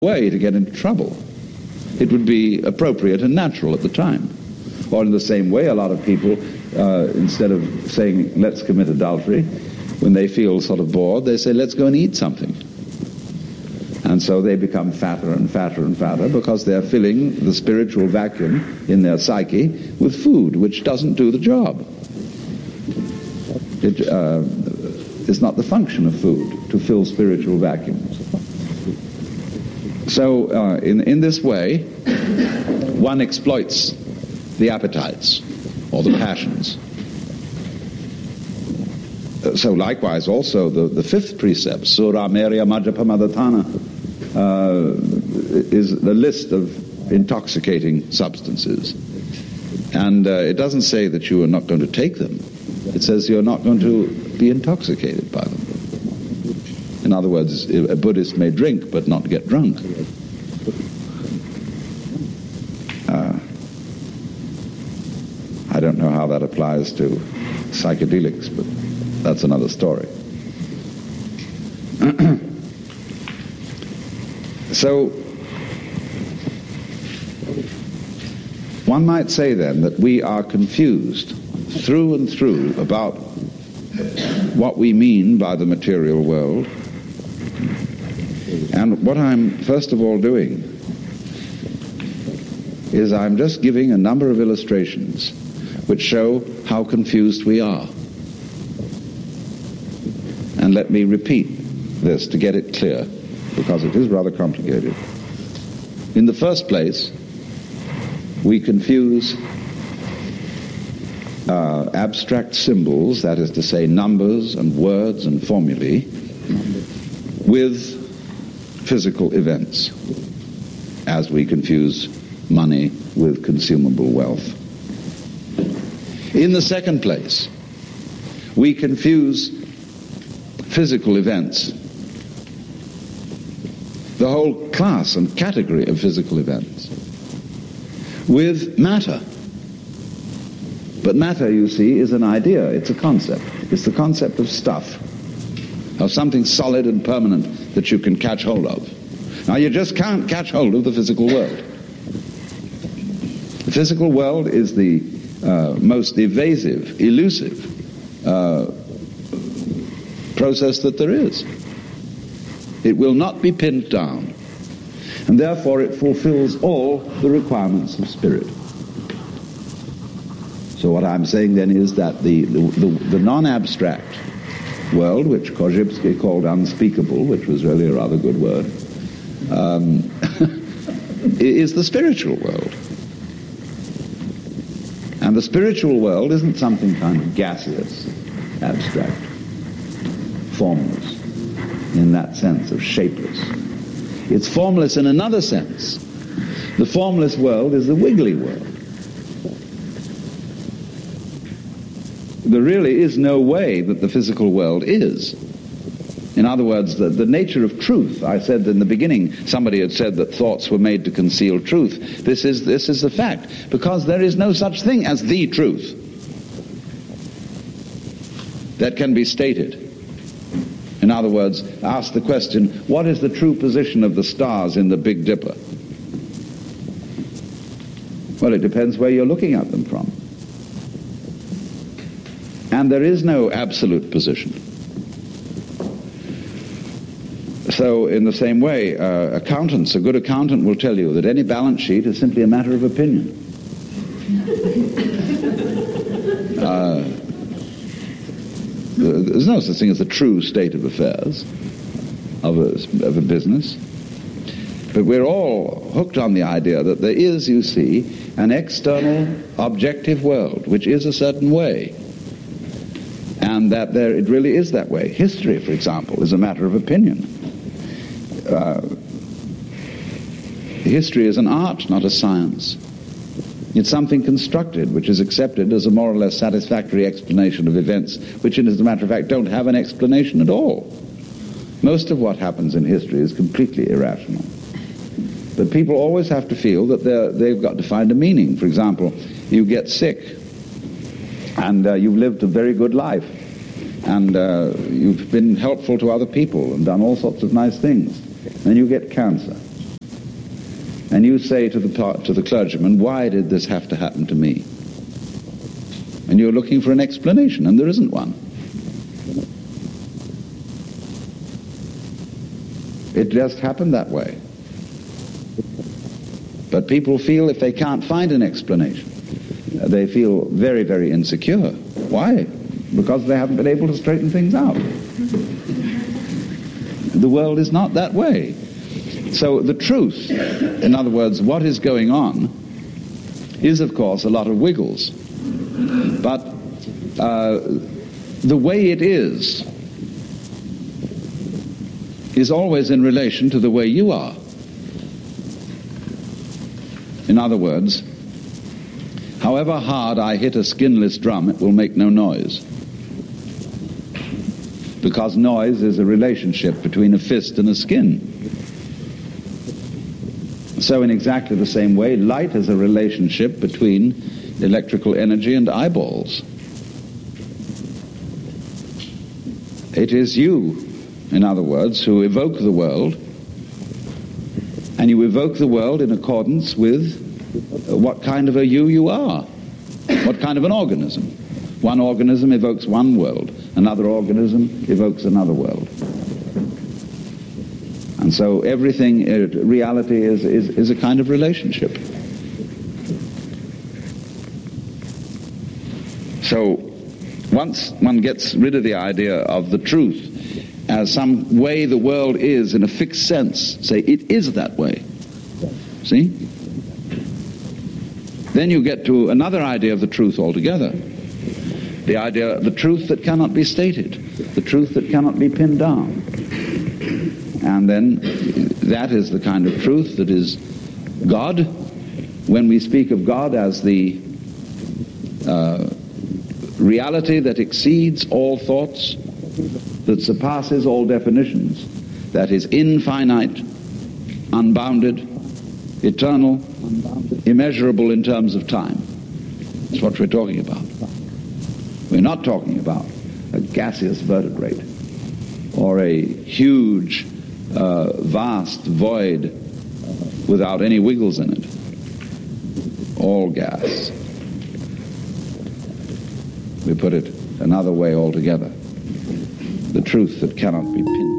way to get into trouble. It would be appropriate and natural at the time. Or in the same way, a lot of people, instead of saying, let's commit adultery, when they feel sort of bored, they say, let's go and eat something. And so they become fatter and fatter and fatter because they're filling the spiritual vacuum in their psyche with food, which doesn't do the job. It is not the function of food to fill spiritual vacuums. So in this way, one exploits the appetites or the passions. So likewise also the fifth precept, Sura Merya Majjapamadhatana, is the list of intoxicating substances. And it doesn't say that you are not going to take them. It says you're not going to be intoxicated by them. In other words, a Buddhist may drink but not get drunk. I don't know how that applies to psychedelics, but that's another story. So, one might say then that we are confused through and through about what we mean by the material world. And what I'm first of all doing is I'm just giving a number of illustrations which show how confused we are. And let me repeat this to get it clear, because it is rather complicated. In the first place, we confuse abstract symbols, that is to say numbers and words and formulae, with physical events, as we confuse money with consumable wealth. In the second place, we confuse physical events, the whole class and category of physical events, with matter. But matter, you see, is an idea, it's a concept. It's the concept of stuff, of something solid and permanent that you can catch hold of. Now, you just can't catch hold of the physical world. The physical world is the most evasive, elusive process that there is. It will not be pinned down, and therefore it fulfills all the requirements of spirit. So what I'm saying then is that the non-abstract world, which Korzybski called unspeakable, which was really a rather good word, is the spiritual world. And the spiritual world isn't something kind of gaseous, abstract, formless, in that sense of shapeless. It's formless in another sense. The formless world is the wiggly world. There really is no way that the physical world is. In other words, the nature of truth. I said in the beginning, somebody had said that thoughts were made to conceal truth. This is the fact, because there is no such thing as the truth that can be stated. In other words, ask the question, what is the true position of the stars in the Big Dipper? Well, it depends where you're looking at them from. And there is no absolute position. So in the same way, accountants, a good accountant will tell you that any balance sheet is simply a matter of opinion. There's no such thing as the true state of affairs of a business. But we're all hooked on the idea that there is, you see, an external objective world which is a certain way. And that it really is that way. History, for example, is a matter of opinion. History is an art, not a science. It's something constructed, which is accepted as a more or less satisfactory explanation of events, which, as a matter of fact, don't have an explanation at all. Most of what happens in history is completely irrational. But people always have to feel that they've got to find a meaning. For example, you get sick, and you've lived a very good life, and you've been helpful to other people and done all sorts of nice things. Then you get cancer. and you say to the clergyman, why did this have to happen to me? And you're looking for an explanation, and there isn't one. It just happened that way. But people feel if they can't find an explanation, they feel very, very insecure. Why? Because they haven't been able to straighten things out. The world is not that way. So the truth, in other words, what is going on, is of course a lot of wiggles. But the way it is always in relation to the way you are. In other words, however hard I hit a skinless drum, it will make no noise. Because noise is a relationship between a fist and a skin. So in exactly the same way, light is a relationship between electrical energy and eyeballs. It is you, in other words, who evoke the world, and you evoke the world in accordance with what kind of a you are, what kind of an organism. One organism evokes one world, another organism evokes another world. And so everything, reality is a kind of relationship. So once one gets rid of the idea of the truth as some way the world is in a fixed sense, say it is that way, see? Then you get to another idea of the truth altogether. The idea of the truth that cannot be stated, the truth that cannot be pinned down. And then that is the kind of truth that is God. When we speak of God as the reality that exceeds all thoughts, that surpasses all definitions, that is infinite, unbounded, eternal, immeasurable in terms of time. That's what we're talking about. We're not talking about a gaseous vertebrate or a huge, vast void without any wiggles in it. All gas. We put it another way altogether. The truth that cannot be pinned.